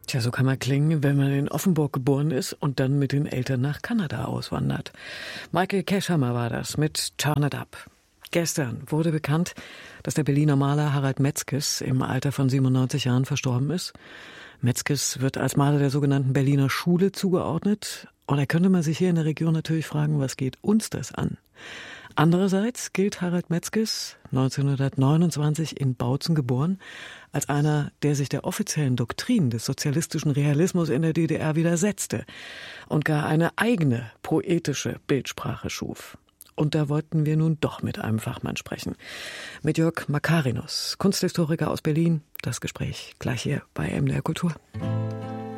Tja, so kann man klingen, wenn man in Offenburg geboren ist und dann mit den Eltern nach Kanada auswandert. Michael Keschhammer war das mit Turn It Up. Gestern wurde bekannt, dass der Berliner Maler Harald Metzges im Alter von 97 Jahren verstorben ist. Metzges wird als Maler der sogenannten Berliner Schule zugeordnet. Und da könnte man sich hier in der Region natürlich fragen, was geht uns das an? Andererseits gilt Harald Metzges, 1929 in Bautzen geboren, als einer, der sich der offiziellen Doktrin des sozialistischen Realismus in der DDR widersetzte und gar eine eigene poetische Bildsprache schuf. Und da wollten wir nun doch mit einem Fachmann sprechen. Mit Jörg Makarinus, Kunsthistoriker aus Berlin. Das Gespräch gleich hier bei MDR Kultur.